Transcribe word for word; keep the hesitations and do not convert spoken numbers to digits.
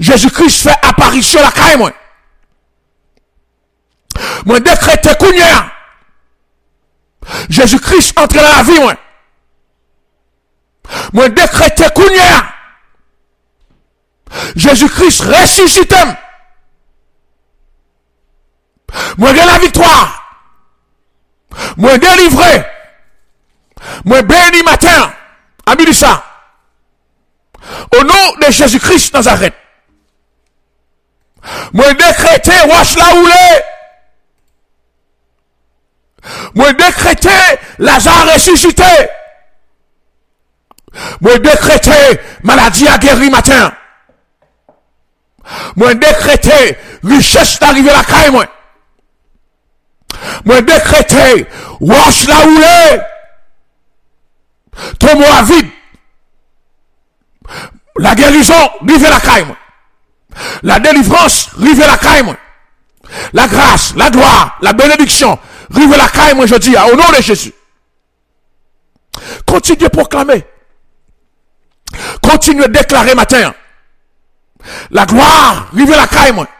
Jésus-Christ fait apparition la caille moi. Moi décréter kounya. Jésus-Christ entre dans la vie moi. Moi décréter kounya. Jésus-Christ ressuscite. Moi j'ai la victoire. Moi délivré. Moi béni matin. Ami ça. Au nom de Jésus-Christ Nazareth. Moi décréter wash la oulé. Moi décréter Lazare ressuscité. Moi décréter maladie à guéri matin. Moi décréter richesse d'arriver la caille moi. Moi décréter wash la oulé. Ton mot vide. La guérison, rive la caille moi. La délivrance, rive la caille moi. La grâce, la gloire, la bénédiction, rive la caille moi je dis au nom de Jésus. Continuez à proclamer. Continuez à déclarer matin. La gloire, rive la caille moi.